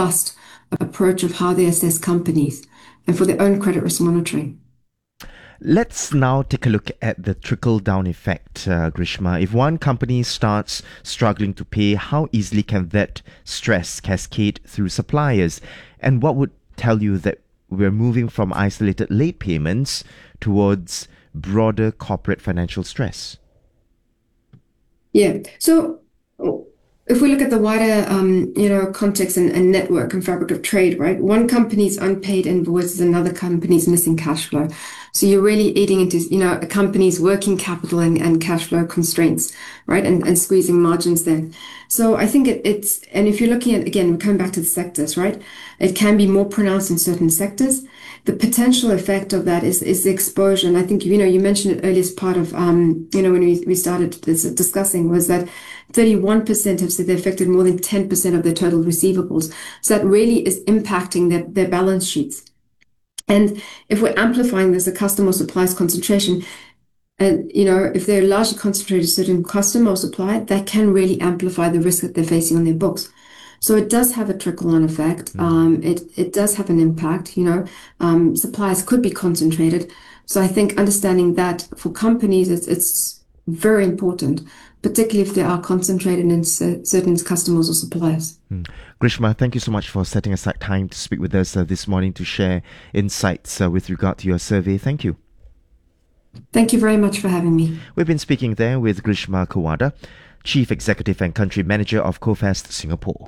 robust approach of how they assess companies and for their own credit risk monitoring. Let's now take a look at the trickle-down effect, Grishma. If one company starts struggling to pay, how easily can that stress cascade through suppliers? And what would tell you that we're moving from isolated late payments towards broader corporate financial stress? Yeah. So if we look at the wider, context and network and fabric of trade, right? One company's unpaid invoices, another company's missing cash flow. So you're really eating into, a company's working capital and cash flow constraints, right? And squeezing margins there. So I think and if you're looking at, again, we're coming back to the sectors, right? It can be more pronounced in certain sectors. The potential effect of that is the exposure. And I think, you mentioned it earlier as part of, when we started this discussing, was that 31% have said they affected more than 10% of their total receivables. So that really is impacting their balance sheets. And if we're amplifying this, a customer or supplier's concentration, and, if they're largely concentrated to a certain customer or supplier, that can really amplify the risk that they're facing on their books. So it does have a trickle-on effect. It does have an impact. Suppliers could be concentrated. So I think understanding that for companies, it's very important, particularly if they are concentrated in certain customers or suppliers. Grishma, thank you so much for setting aside time to speak with us this morning to share insights with regard to your survey. Thank you. Thank you very much for having me. We've been speaking there with Grishma Kawada, Chief Executive and Country Manager of CoFast Singapore.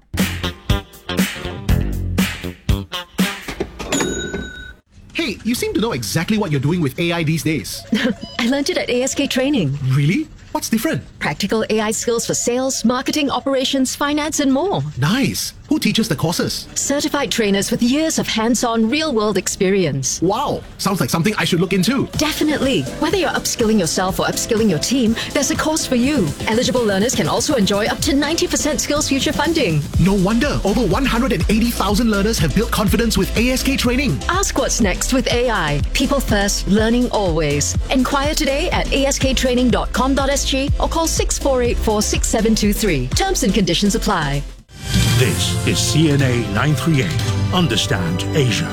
Hey, you seem to know exactly what you're doing with AI these days. I learned it at ASK Training. Really? What's different? Practical AI skills for sales, marketing, operations, finance, and more. Nice. Who teaches the courses? Certified trainers with years of hands-on, real-world experience. Wow. Sounds like something I should look into. Definitely. Whether you're upskilling yourself or upskilling your team, there's a course for you. Eligible learners can also enjoy up to 90% SkillsFuture funding. No wonder over 180,000 learners have built confidence with ASK Training. Ask what's next with AI. People first, learning always. Inquire today at asktraining.com.sg or call 6484 6723. Terms and conditions apply. This is CNA 938. Understand Asia.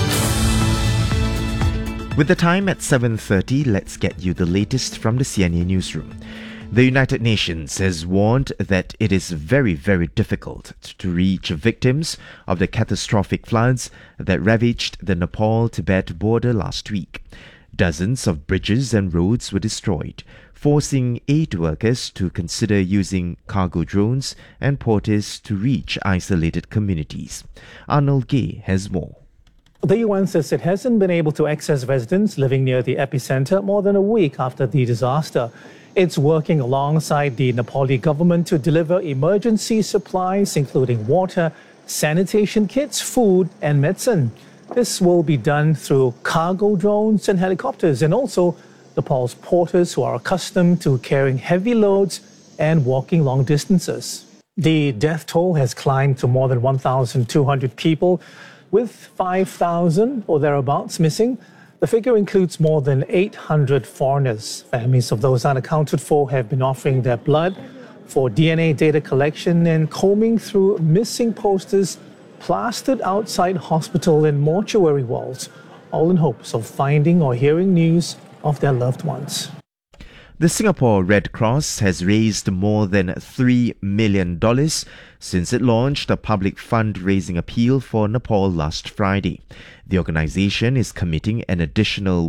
With the time at 7:30, let's get you the latest from the CNA newsroom. The United Nations has warned that it is very, very difficult to reach victims of the catastrophic floods that ravaged the Nepal-Tibet border last week. Dozens of bridges and roads were destroyed, forcing aid workers to consider using cargo drones and porters to reach isolated communities. Arnold Gay has more. The UN says it hasn't been able to access residents living near the epicenter more than a week after the disaster. It's working alongside the Nepali government to deliver emergency supplies, including water, sanitation kits, food, and medicine. This will be done through cargo drones and helicopters, and also Nepal's porters who are accustomed to carrying heavy loads and walking long distances. The death toll has climbed to more than 1,200 people, with 5,000 or thereabouts missing. The figure includes more than 800 foreigners. Families of those unaccounted for have been offering their blood for DNA data collection and combing through missing posters plastered outside hospital and mortuary walls, all in hopes of finding or hearing news of their loved ones. The Singapore Red Cross has raised more than $3 million since it launched a public fundraising appeal for Nepal last Friday. The organization is committing an additional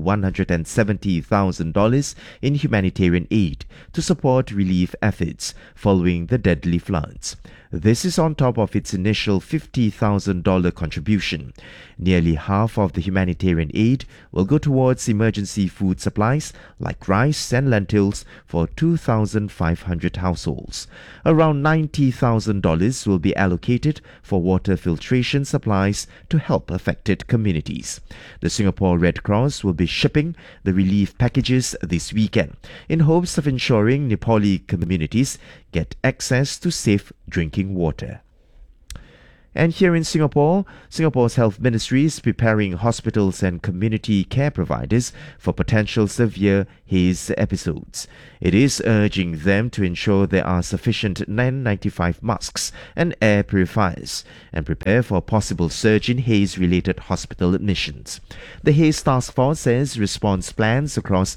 $170,000 in humanitarian aid to support relief efforts following the deadly floods. This is on top of its initial $50,000 contribution. Nearly half of the humanitarian aid will go towards emergency food supplies like rice and lentils for 2,500 households. Around $90,000 will be allocated for water filtration supplies to help affected communities. The Singapore Red Cross will be shipping the relief packages this weekend in hopes of ensuring Nepali communities get access to safe drinking water. And here in Singapore, Singapore's Health Ministry is preparing hospitals and community care providers for potential severe haze episodes. It is urging them to ensure there are sufficient N95 masks and air purifiers and prepare for a possible surge in haze-related hospital admissions. The Haze Task Force says response plans across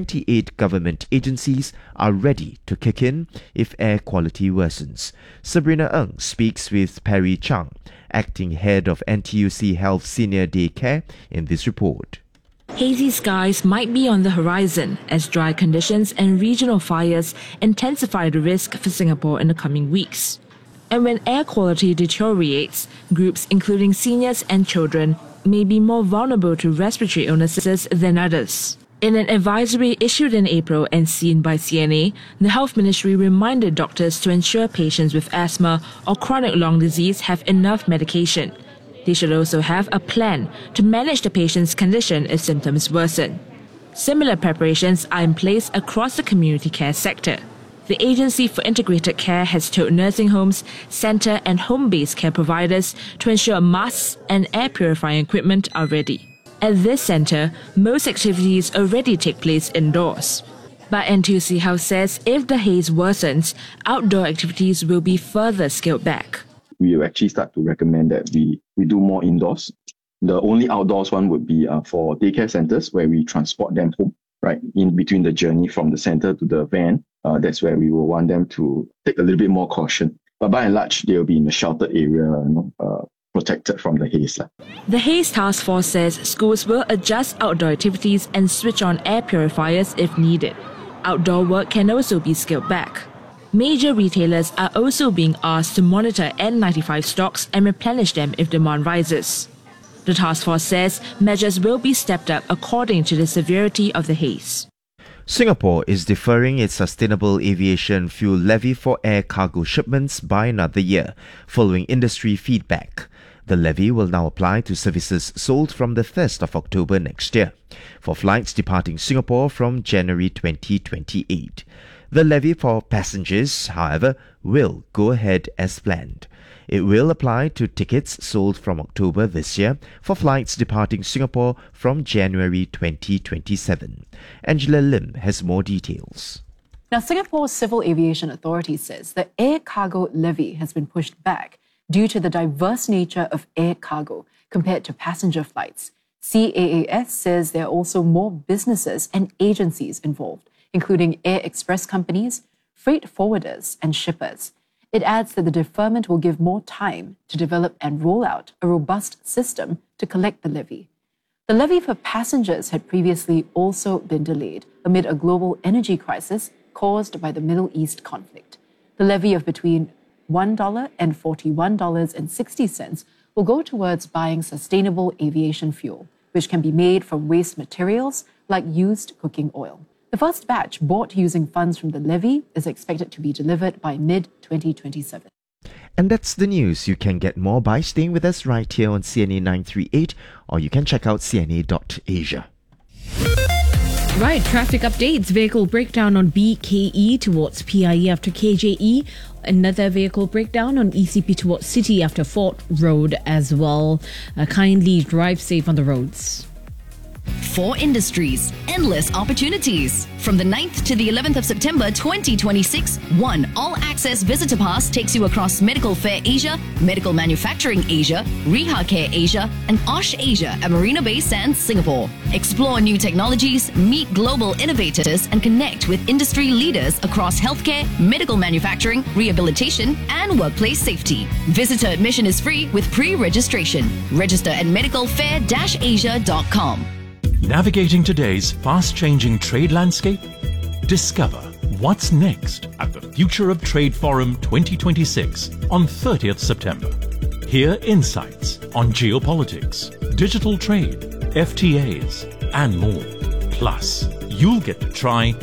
28 government agencies are ready to kick in if air quality worsens. Sabrina Ng speaks with Perry Chang, acting head of NTUC Health Senior Day Care, in this report. Hazy skies might be on the horizon as dry conditions and regional fires intensify the risk for Singapore in the coming weeks. And when air quality deteriorates, groups including seniors and children may be more vulnerable to respiratory illnesses than others. In an advisory issued in April and seen by CNA, the Health Ministry reminded doctors to ensure patients with asthma or chronic lung disease have enough medication. They should also have a plan to manage the patient's condition if symptoms worsen. Similar preparations are in place across the community care sector. The Agency for Integrated Care has told nursing homes, centre and home-based care providers to ensure masks and air purifying equipment are ready. At this centre, most activities already take place indoors. But NTUC Health says if the haze worsens, outdoor activities will be further scaled back. We will actually start to recommend that we do more indoors. The only outdoors one would be for daycare centres where we transport them home, right, in between the journey from the centre to the van. That's where we will want them to take a little bit more caution. But by and large, they'll be in a sheltered area, protected from the haze. The Haze Task Force says schools will adjust outdoor activities and switch on air purifiers if needed. Outdoor work can also be scaled back. Major retailers are also being asked to monitor N95 stocks and replenish them if demand rises. The task force says measures will be stepped up according to the severity of the haze. Singapore is deferring its sustainable aviation fuel levy for air cargo shipments by another year, following industry feedback. The levy will now apply to services sold from the 1st of October next year, for flights departing Singapore from January 2028. The levy for passengers, however, will go ahead as planned. It will apply to tickets sold from October this year for flights departing Singapore from January 2027. Angela Lim has more details. Now, Singapore's Civil Aviation Authority says the air cargo levy has been pushed back due to the diverse nature of air cargo compared to passenger flights. CAAS says there are also more businesses and agencies involved, including air express companies, freight forwarders, and shippers. It adds that the deferment will give more time to develop and roll out a robust system to collect the levy. The levy for passengers had previously also been delayed amid a global energy crisis caused by the Middle East conflict. The levy of between $1 and $41.60 will go towards buying sustainable aviation fuel, which can be made from waste materials like used cooking oil. The first batch bought using funds from the levy is expected to be delivered by mid-2027. And that's the news. You can get more by staying with us right here on CNA 938, or you can check out cna.asia. Right, traffic updates. Vehicle breakdown on BKE towards PIE after KJE. Another vehicle breakdown on ECP towards City after Fort Road as well. Kindly drive safe on the roads. For industries, endless opportunities. From the 9th to the 11th of September 2026, one all-access visitor pass takes you across Medical Fair Asia, Medical Manufacturing Asia, Reha Care Asia, and OSH Asia at Marina Bay Sands, Singapore. Explore new technologies, meet global innovators, and connect with industry leaders across healthcare, medical manufacturing, rehabilitation, and workplace safety. Visitor admission is free with pre-registration. Register at medicalfair-asia.com. Navigating today's fast-changing trade landscape? Discover what's next at the Future of Trade Forum 2026 on 30th September. Hear insights on geopolitics, digital trade, FTAs, and more. Plus, you'll get to try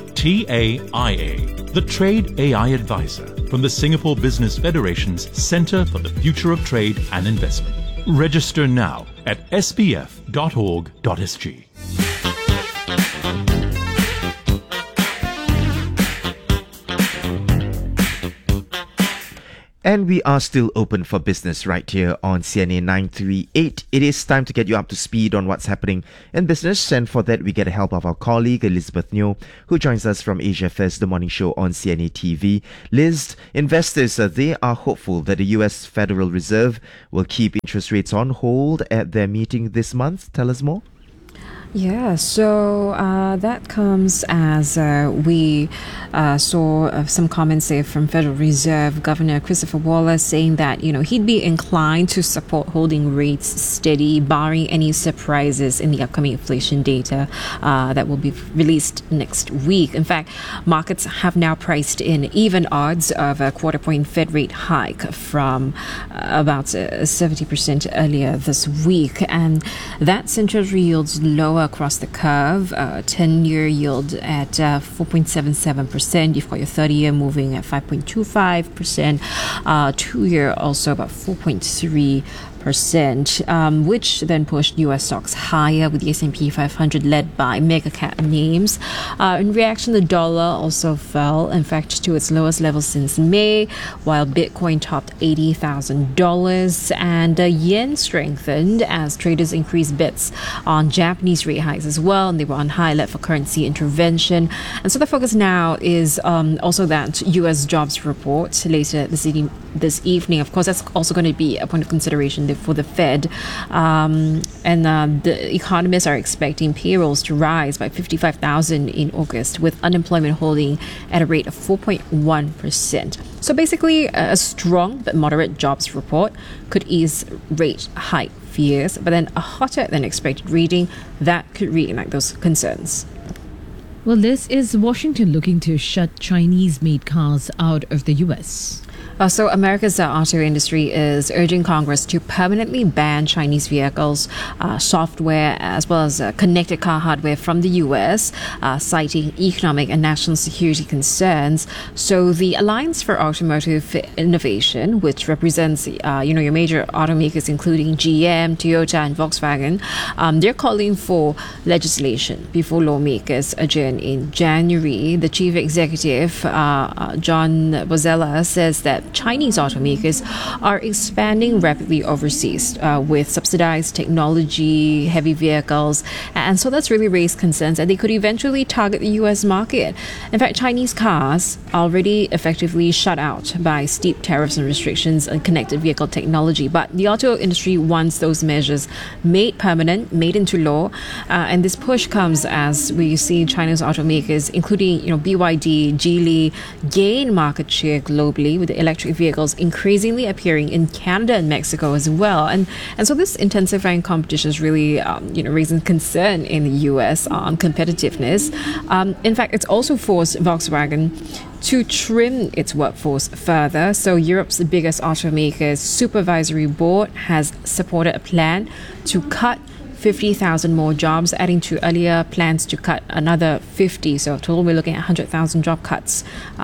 TAIA, the Trade AI Advisor from the Singapore Business Federation's Centre for the Future of Trade and Investment. Register now at spf.org.sg. And we are still open for business right here on CNA 938. It is time to get you up to speed on what's happening in business, and for that we get the help of our colleague Elizabeth Neo, who joins us from Asia Fest, the morning show on CNA TV. Liz, investors, they are hopeful that the US Federal Reserve will keep interest rates on hold at their meeting this month. Tell us more. Yeah, so that comes as we saw some comments there from Federal Reserve Governor Christopher Wallace saying that, he'd be inclined to support holding rates steady, barring any surprises in the upcoming inflation data that will be released next week. In fact, markets have now priced in even odds of a quarter-point Fed rate hike from about 70% earlier this week, and that sent Treasury yields lower across the curve. 10-year yield at 4.77%. You've got your 30-year moving at 5.25%. 2-year also about 4.3%. Which then pushed U.S. stocks higher, with the S&P 500 led by mega cap names. In reaction, the dollar also fell, in fact, to its lowest level since May, while Bitcoin topped $80,000, and yen strengthened as traders increased bets on Japanese rate hikes as well, and they were on high alert for currency intervention. And so the focus now is also that U.S. jobs report later this evening. Of course, that's also going to be a point of consideration for the Fed, and the economists are expecting payrolls to rise by 55,000 in August, with unemployment holding at a rate of 4.1%. So basically, a strong but moderate jobs report could ease rate hike fears, but then a hotter than expected reading that could reignite those concerns. Well, this is Washington looking to shut Chinese-made cars out of the U.S. So America's auto industry is urging Congress to permanently ban Chinese vehicles, software, as well as connected car hardware from the U.S., citing economic and national security concerns. So the Alliance for Automotive Innovation, which represents, your major automakers, including GM, Toyota, and Volkswagen, they're calling for legislation before lawmakers adjourn in January. The chief executive, John Bozzella, says that Chinese automakers are expanding rapidly overseas with subsidized technology, heavy vehicles, and so that's really raised concerns that they could eventually target the U.S. market. In fact, Chinese cars are already effectively shut out by steep tariffs and restrictions on connected vehicle technology, but the auto industry wants those measures made permanent, made into law, and this push comes as we see China's automakers, including BYD, Geely, gain market share globally, with the electric vehicles increasingly appearing in Canada and Mexico as well, and so this intensifying competition is really raising concern in the US on competitiveness. In fact, it's also forced Volkswagen to trim its workforce further. So Europe's biggest automaker's supervisory board has supported a plan to cut 50,000 more jobs, adding to earlier plans to cut another 50. So total, we're looking at 100,000 job cuts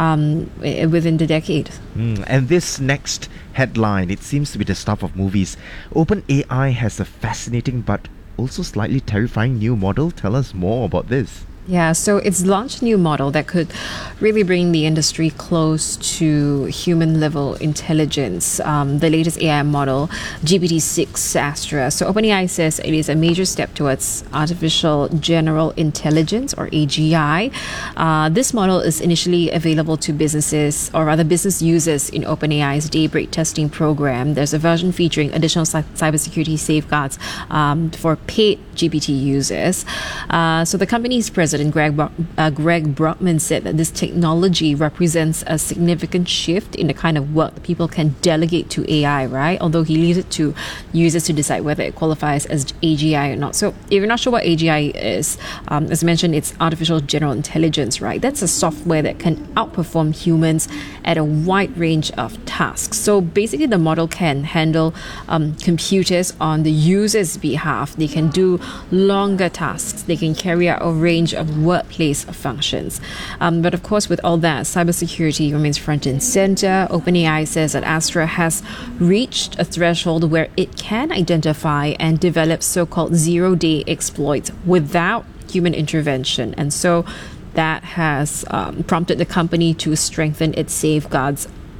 within the decade. And this next headline, it seems to be the stuff of movies. OpenAI has a fascinating but also slightly terrifying new model. Tell us more about this. Yeah, so it's launched a new model that could really bring the industry close to human-level intelligence. The latest AI model, GPT-6 Astra. So OpenAI says it is a major step towards artificial general intelligence, or AGI. This model is initially available to businesses, or rather business users, in OpenAI's Daybreak testing program. There's a version featuring additional cybersecurity safeguards for paid GPT users. So the company's president, Greg Brockman, said that this technology represents a significant shift in the kind of work that people can delegate to AI, right? Although he leaves it to users to decide whether it qualifies as AGI or not. So if you're not sure what AGI is, as mentioned, it's artificial general intelligence, right? That's a software that can outperform humans at a wide range of tasks. So basically, the model can handle computers on the user's behalf. They can do longer tasks. They can carry out a range of workplace functions. But of course, with all that, cybersecurity remains front and center. OpenAI says that Astra has reached a threshold where it can identify and develop so-called zero-day exploits without human intervention. And so that has prompted the company to strengthen its safeguards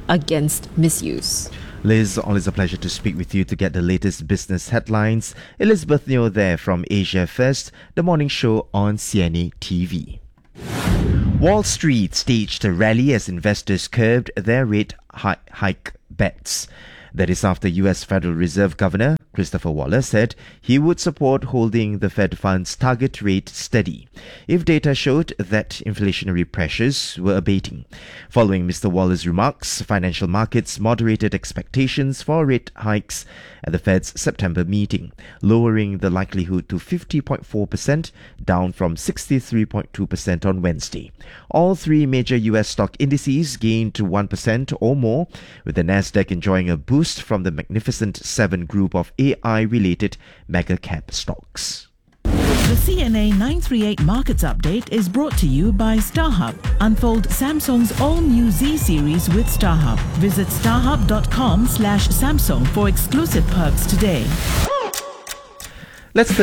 against misuse. Liz, always a pleasure to speak with you to get the latest business headlines. Elizabeth Neo there from Asia First, the morning show on CNA TV. Wall Street staged a rally as investors curbed their rate hike bets. That is after US Federal Reserve Governor Christopher Waller said he would support holding the Fed funds target rate steady if data showed that inflationary pressures were abating. Following Mr. Waller's remarks, financial markets moderated expectations for rate hikes at the Fed's September meeting, lowering the likelihood to 50.4%, down from 63.2% on Wednesday. All three major US stock indices gained to 1% or more, with the Nasdaq enjoying a boost from the Magnificent Seven group of AI-related mega-cap stocks. The CNA 938 Markets Update is brought to you by StarHub. Unfold Samsung's all-new Z series with StarHub. Visit starhub.com/Samsung for exclusive perks today. Let's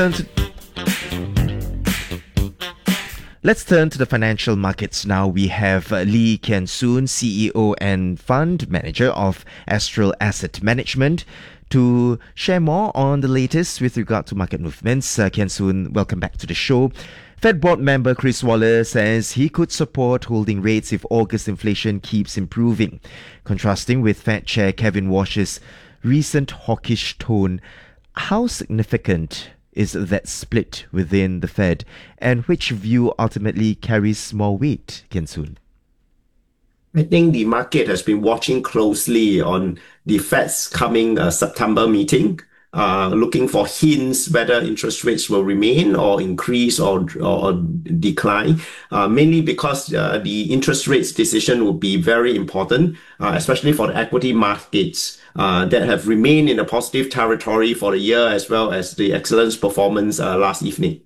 turn to the financial markets now. We have Lee Kian Soon, CEO and Fund Manager of Astral Asset Management, to share more on the latest with regard to market movements. Kian Soon, welcome back to the show. Fed board member Chris Waller says he could support holding rates if August inflation keeps improving, contrasting with Fed Chair Kevin Warsh's recent hawkish tone. How significant is that split within the Fed, and which view ultimately carries more weight, Kian Soon? I think the market has been watching closely on the Fed's coming September meeting, looking for hints whether interest rates will remain or increase or decline, mainly because the interest rates decision will be very important, especially for the equity markets that have remained in a positive territory for the year, as well as the excellent performance last evening.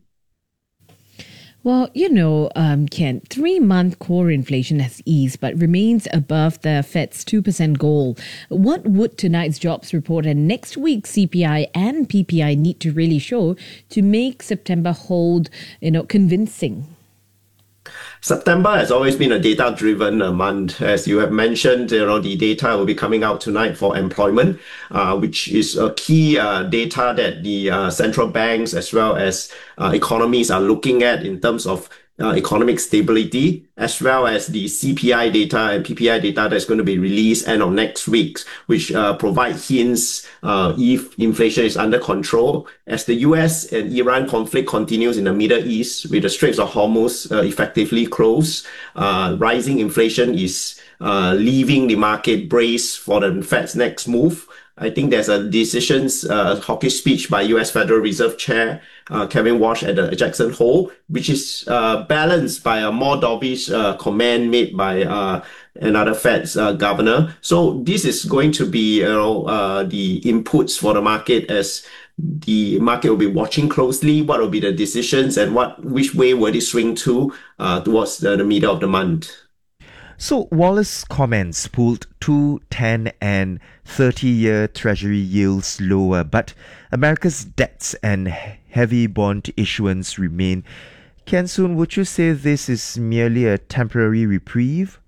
Well, Ken, 3-month core inflation has eased but remains above the Fed's 2% goal. What would tonight's jobs report and next week's CPI and PPI need to really show to make September hold, convincing? September has always been a data-driven month. As you have mentioned, the data will be coming out tonight for employment, which is a key data that the central banks as well as economies are looking at in terms of economic stability, as well as the CPI data and PPI data that's going to be released end of next week, which provide hints if inflation is under control. As the US and Iran conflict continues in the Middle East, with the Straits of Hormuz effectively closed, rising inflation is leaving the market braced for the Fed's next move. I think there's a hawkish speech by US Federal Reserve Chair Kevin Warsh at the Jackson Hole, which is balanced by a more dovish comment made by another Fed's governor. So this is going to be the inputs for the market, as the market will be watching closely what will be the decisions and which way will it swing to towards the middle of the month. So Waller's comments pulled 2, 10 and 30-year Treasury yields lower, but America's debts and heavy bond issuance remain. Kian Soon, would you say this is merely a temporary reprieve?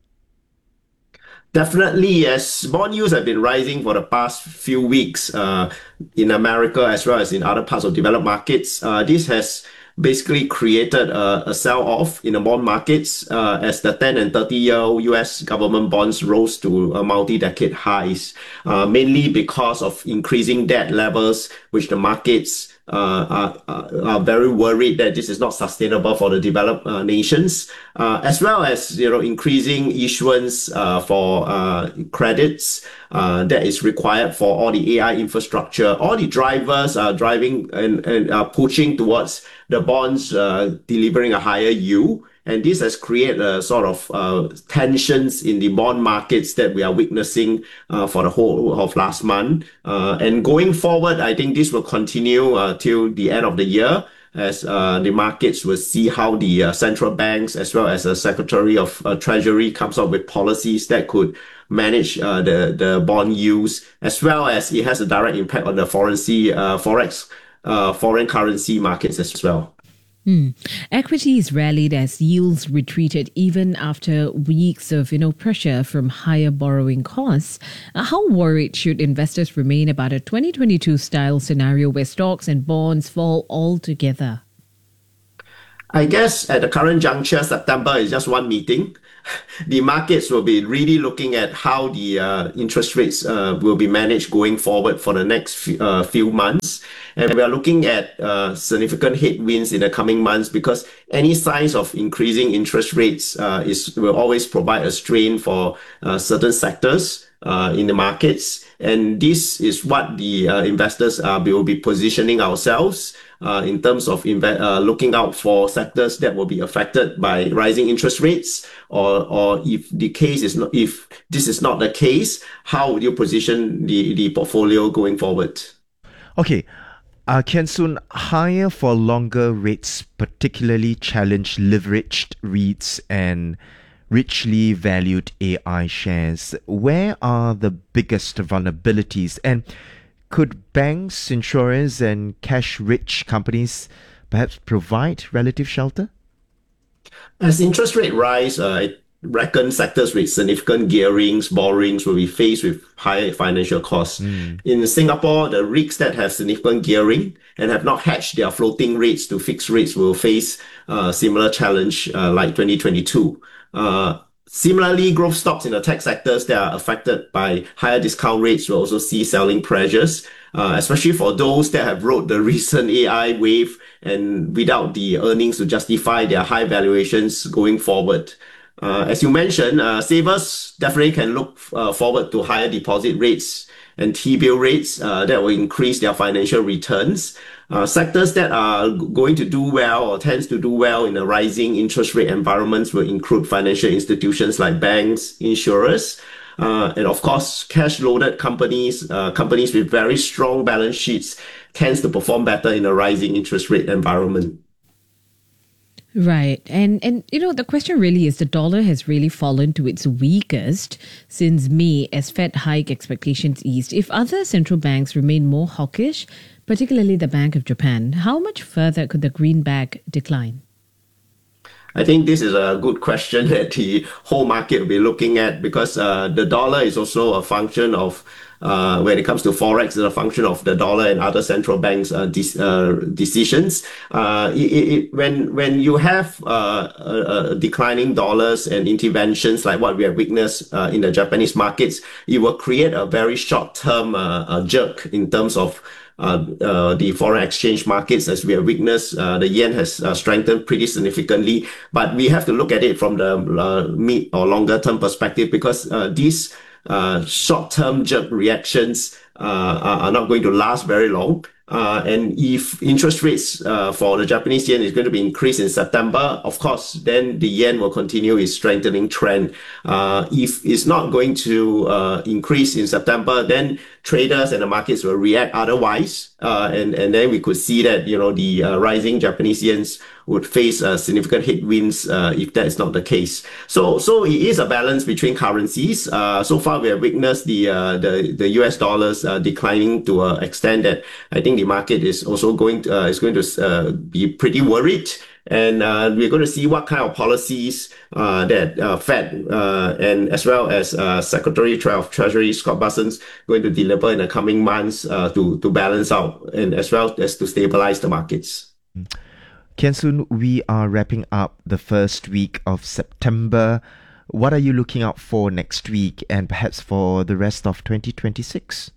Definitely, as bond yields have been rising for the past few weeks in America as well as in other parts of developed markets, this has basically created a sell-off in the bond markets as the 10 and 30-year US government bonds rose to multi-decade highs, mainly because of increasing debt levels, which the markets are very worried that this is not sustainable for the developed nations, as well as increasing issuance for credits that is required for all the AI infrastructure. All the drivers are driving and are pushing towards the bonds delivering a higher yield. And this has created a sort of tensions in the bond markets that we are witnessing for the whole of last month. And going forward, I think this will continue till the end of the year, as the markets will see how the central banks as well as the Secretary of Treasury comes up with policies that could manage the bond yields, as well as it has a direct impact on the foreign currency markets as well. Equities rallied as yields retreated even after weeks of pressure from higher borrowing costs. How worried should investors remain about a 2022 style scenario where stocks and bonds fall altogether? I guess at the current juncture, September is just one meeting. The markets will be really looking at how the interest rates will be managed going forward for the next few months. And we are looking at significant headwinds in the coming months because any signs of increasing interest rates will always provide a strain for certain sectors in the markets. And this is what the investors will be positioning ourselves in terms of looking out for sectors that will be affected by rising interest rates, or if this is not the case, how would you position the portfolio going forward? Okay. Kian Soon, higher for longer rates particularly challenge leveraged REITs and richly valued AI shares. Where are the biggest vulnerabilities? And could banks, insurers, and cash-rich companies perhaps provide relative shelter? As interest rate rise, I reckon sectors with significant borrowings will be faced with higher financial costs. In Singapore, the REITs that have significant gearing and have not hedged their floating rates to fixed rates will face a similar challenge like 2022. Similarly, growth stocks in the tech sectors that are affected by higher discount rates will also see selling pressures, especially for those that have rode the recent AI wave and without the earnings to justify their high valuations going forward. As you mentioned, savers definitely can look forward to higher deposit rates and T-bill rates that will increase their financial returns. Sectors that are going to do well or tends to do well in a rising interest rate environments will include financial institutions like banks, insurers, and of course, cash-loaded companies with very strong balance sheets tends to perform better in a rising interest rate environment. Right. And the question really is the dollar has really fallen to its weakest since May as Fed hike expectations eased. If other central banks remain more hawkish, particularly the Bank of Japan, how much further could the greenback decline? I think this is a good question that the whole market will be looking at because the dollar is also a function of when it comes to forex, it's a function of the dollar and other central banks' decisions. When you have declining dollars and interventions like what we have witnessed in the Japanese markets, it will create a very short-term jerk in terms of the foreign exchange markets. As we have witnessed, the yen has strengthened pretty significantly, but we have to look at it from the mid or longer term perspective because these short-term jerk reactions are not going to last very long. And if interest rates for the Japanese yen is going to be increased in September, of course, then the yen will continue its strengthening trend. If it's not going to increase in September, then traders and the markets will react otherwise. And then we could see that, the rising Japanese yens would face significant headwinds if that is not the case. So it is a balance between currencies. So far, we have witnessed the US dollars declining to an extent that I think the market is also going to be pretty worried. And we're going to see what kind of policies that Fed and as well as Secretary of Treasury Scott Bessent's going to deliver in the coming months to balance out and as well as to stabilize the markets. Kian Soon, we are wrapping up the first week of September. What are you looking out for next week and perhaps for the rest of 2026?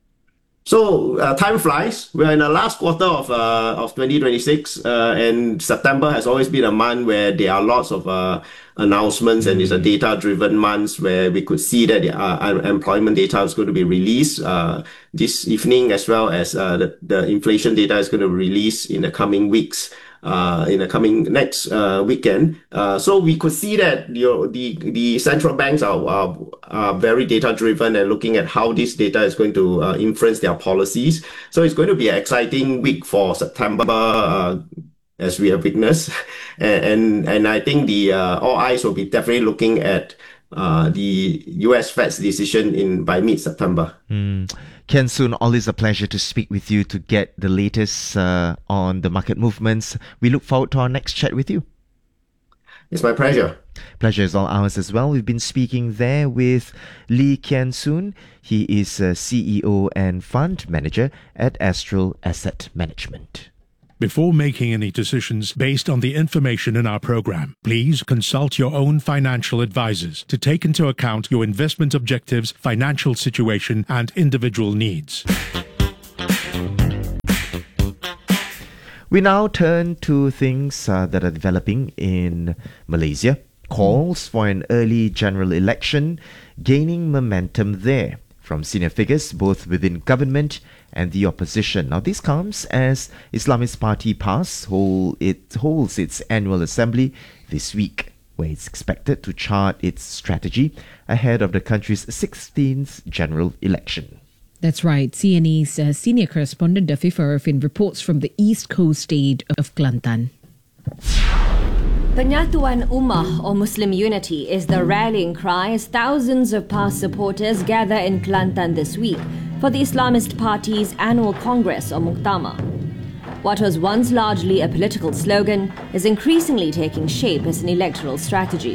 So time flies. We're in the last quarter of 2026, and September has always been a month where there are lots of announcements, and it's a data-driven month where we could see that the employment data is going to be released this evening, as well as the inflation data is going to be released in the coming weeks. In the coming next weekend. So we could see that the central banks are very data driven and looking at how this data is going to influence their policies. So it's going to be an exciting week for September. As we have witnessed, and I think all eyes will be definitely looking at the US Fed's decision by mid-September. Kian Soon, always a pleasure to speak with you to get the latest on the market movements. We look forward to our next chat with you. It's my pleasure. Pleasure is all ours as well. We've been speaking there with Lee Kian Soon. He is CEO and Fund Manager at Astral Asset Management. Before making any decisions based on the information in our program, please consult your own financial advisors to take into account your investment objectives, financial situation, and individual needs. We now turn to things that are developing in Malaysia. Calls for an early general election gaining momentum there from senior figures both within government and the opposition. Now, this comes as Islamist Party PAS holds its annual assembly this week, where it's expected to chart its strategy ahead of the country's 16th general election. That's right. CNA's senior correspondent Dafifa Arifin reports from the East Coast state of Kelantan. Penyatuan Ummah or Muslim Unity is the rallying cry as thousands of PAS supporters gather in Kelantan this week for the Islamist Party's annual Congress or Muktamar. What was once largely a political slogan is increasingly taking shape as an electoral strategy.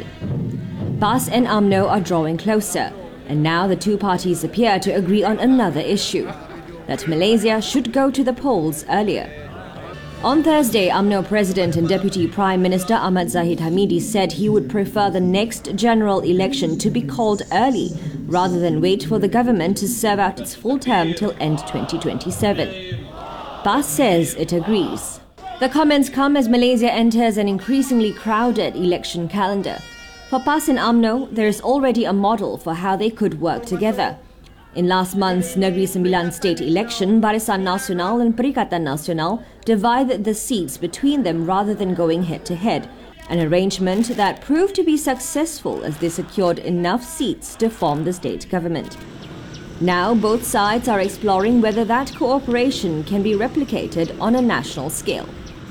PAS and UMNO are drawing closer, and now the two parties appear to agree on another issue, that Malaysia should go to the polls earlier. On Thursday, UMNO President and Deputy Prime Minister Ahmad Zahid Hamidi said he would prefer the next general election to be called early, rather than wait for the government to serve out its full term till end 2027. PAS says it agrees. The comments come as Malaysia enters an increasingly crowded election calendar. For PAS and UMNO, there is already a model for how they could work together. In last month's Negeri Sembilan state election, Barisan Nasional and Perikatan Nasional divided the seats between them rather than going head-to-head, an arrangement that proved to be successful as they secured enough seats to form the state government. Now both sides are exploring whether that cooperation can be replicated on a national scale.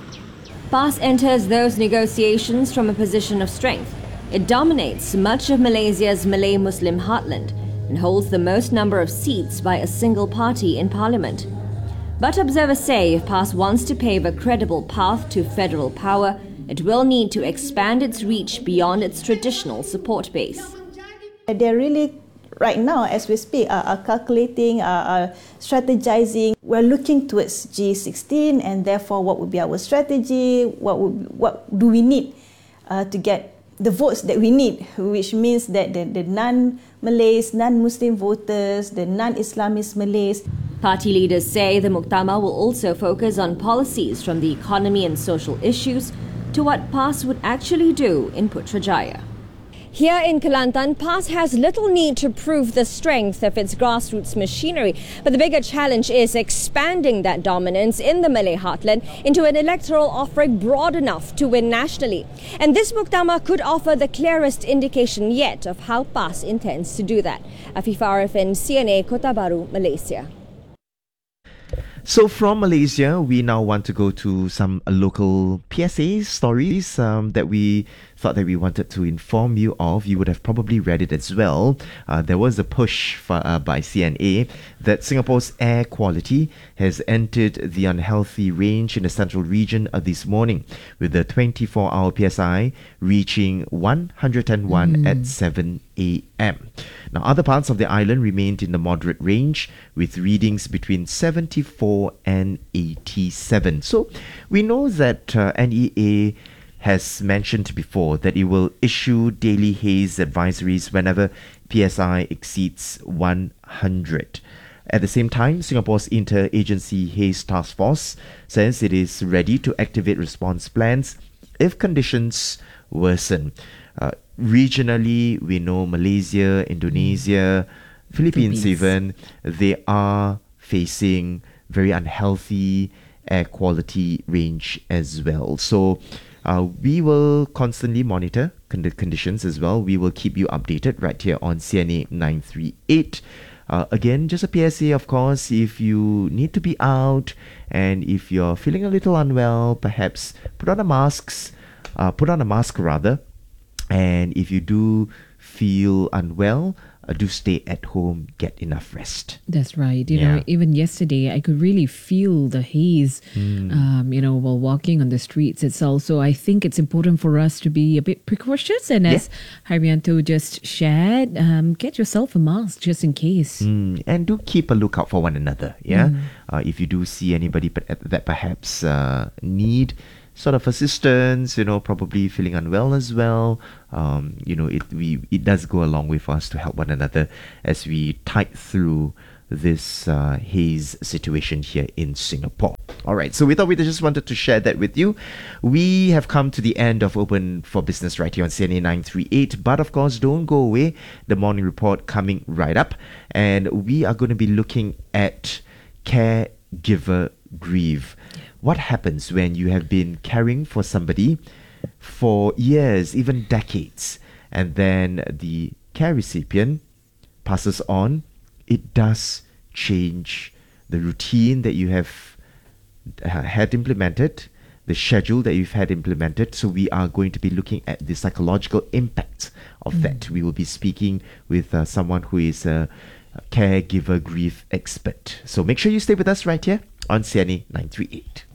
PAS enters those negotiations from a position of strength. It dominates much of Malaysia's Malay-Muslim heartland and holds the most number of seats by a single party in parliament. But observers say if PAS wants to pave a credible path to federal power, it will need to expand its reach beyond its traditional support base. They're really, right now, as we speak, are calculating, are strategizing. We're looking towards G16, and therefore what would be our strategy, what do we need to get the votes that we need, which means that the non-Malays, non-Muslim voters, the non-Islamist Malays. Party leaders say the Muktamar will also focus on policies from the economy and social issues to what PAS would actually do in Putrajaya. Here in Kelantan, PAS has little need to prove the strength of its grassroots machinery, but the bigger challenge is expanding that dominance in the Malay heartland into an electoral offering broad enough to win nationally. And this Muktamar could offer the clearest indication yet of how PAS intends to do that. Afifa Arifin, CNA, Kota Baru, Malaysia. So from Malaysia, we now want to go to some local PSA stories that we thought that we wanted to inform you of. You would have probably read it as well. There was a push by CNA that Singapore's air quality has entered the unhealthy range in the central region this morning, with the 24-hour PSI reaching 101 at 7 a.m. Now, other parts of the island remained in the moderate range, with readings between 74 and 87. So we know that NEA has mentioned before that it will issue daily haze advisories whenever PSI exceeds 100. At the same time, Singapore's Interagency Haze Task Force says it is ready to activate response plans if conditions worsen. Regionally, we know Malaysia, Indonesia, Philippines even, they are facing very unhealthy air quality range as well. So we will constantly monitor conditions as well. We will keep you updated right here on CNA 938. Again, just a PSA, of course, if you need to be out and if you're feeling a little unwell, perhaps put on a mask rather. And if you do feel unwell, do stay at home, get enough rest. That's right. You know, even yesterday, I could really feel the haze, while walking on the streets itself. So I think it's important for us to be a bit precautious. And as Haryanto just shared, get yourself a mask just in case. And do keep a lookout for one another. If you do see anybody that perhaps need sort of assistance, probably feeling unwell as well. It does go a long way for us to help one another as we tide through this haze situation here in Singapore. All right, so we thought we just wanted to share that with you. We have come to the end of Open for Business right here on CNA 938, but of course, don't go away. The morning report coming right up, and we are going to be looking at caregiver grief. What happens when you have been caring for somebody for years, even decades, and then the care recipient passes on? It does change the routine that you have had implemented, the schedule that you've had implemented. So we are going to be looking at the psychological impact of that. We will be speaking with someone who is a caregiver grief expert. So make sure you stay with us right here on CNA 938.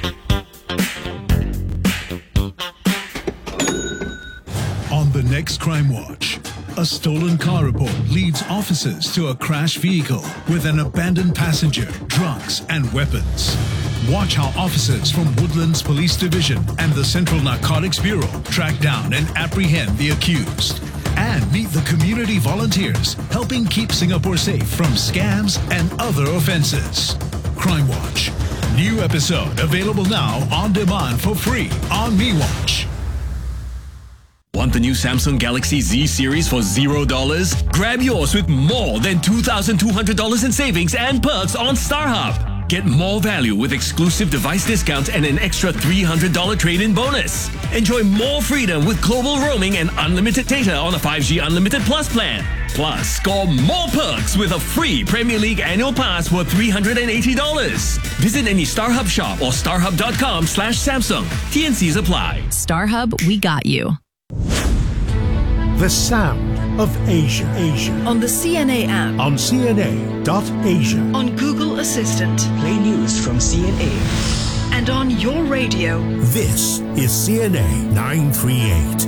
On the next Crime Watch, a stolen car report leads officers to a crashed vehicle with an abandoned passenger, drugs and weapons. Watch how officers from Woodlands Police Division and the Central Narcotics Bureau track down and apprehend the accused. And meet the community volunteers helping keep Singapore safe from scams and other offences. Crime Watch. New episode available now on demand for free on MeWatch. Want the new Samsung Galaxy Z series for $0? Grab yours with more than $2,200 in savings and perks on StarHub. Get more value with exclusive device discounts and an extra $300 trade-in bonus. Enjoy more freedom with global roaming and unlimited data on a 5G Unlimited Plus plan. Plus, score more perks with a free Premier League annual pass worth $380. Visit any StarHub shop or starhub.com/Samsung. T&Cs apply. StarHub, we got you. The sound of Asia. On the CNA app. On CNA.Asia. On Google Assistant. Play news from CNA. And on your radio. This is CNA 938.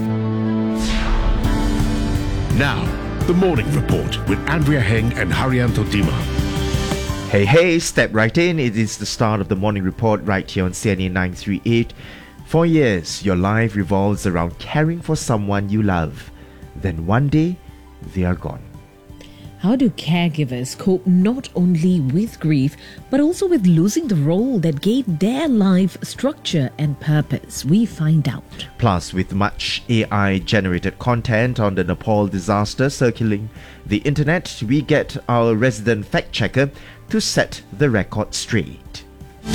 Now, the morning report with Andrea Heng and Haryanto Dima. Hey, step right in. It is the start of the morning report right here on CNA 938. For years, your life revolves around caring for someone you love. Then one day, they are gone. How do caregivers cope not only with grief, but also with losing the role that gave their life structure and purpose? We find out. Plus, with much AI-generated content on the Nepal disaster circulating the internet, we get our resident fact-checker to set the record straight.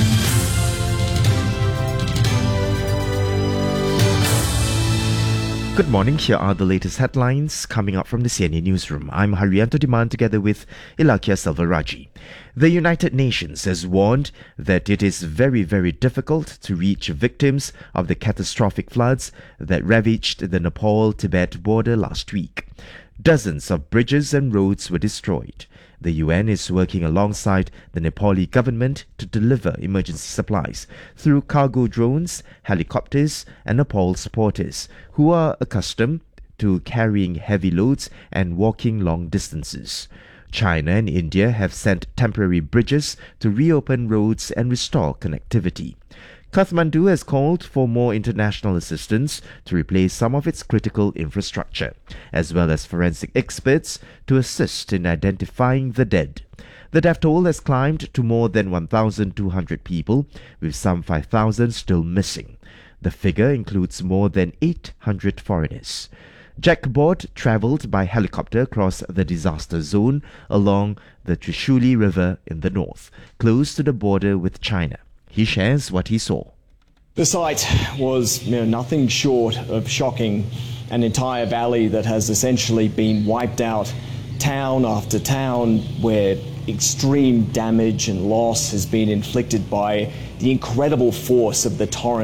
Good morning, here are the latest headlines coming up from the CNA Newsroom. I'm Haryanto Diman together with Ilakia Selvaraji. The United Nations has warned that it is very, very difficult to reach victims of the catastrophic floods that ravaged the Nepal-Tibet border last week. Dozens of bridges and roads were destroyed. The UN is working alongside the Nepali government to deliver emergency supplies through cargo drones, helicopters, and Nepal supporters who are accustomed to carrying heavy loads and walking long distances. China and India have sent temporary bridges to reopen roads and restore connectivity. Kathmandu has called for more international assistance to replace some of its critical infrastructure, as well as forensic experts to assist in identifying the dead. The death toll has climbed to more than 1,200 people, with some 5,000 still missing. The figure includes more than 800 foreigners. Jack Bott travelled by helicopter across the disaster zone along the Trishuli River in the north, close to the border with China. He shares what he saw. The sight was nothing short of shocking. An entire valley that has essentially been wiped out, town after town, where extreme damage and loss has been inflicted by the incredible force of the torrent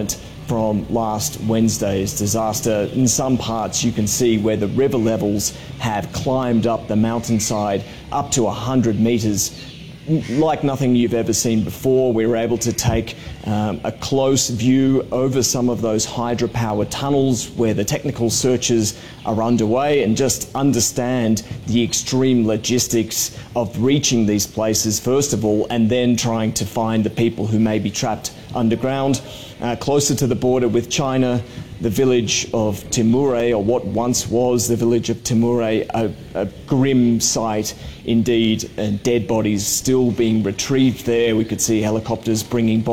from last Wednesday's disaster. In some parts, you can see where the river levels have climbed up the mountainside up to 100 metres. Like nothing you've ever seen before. We were able to take a close view over some of those hydropower tunnels where the technical searches are underway and just understand the extreme logistics of reaching these places, first of all, and then trying to find the people who may be trapped underground. Closer to the border with China, the village of Timure, or what once was the village of Timure, a grim sight indeed, and dead bodies still being retrieved there. We could see helicopters bringing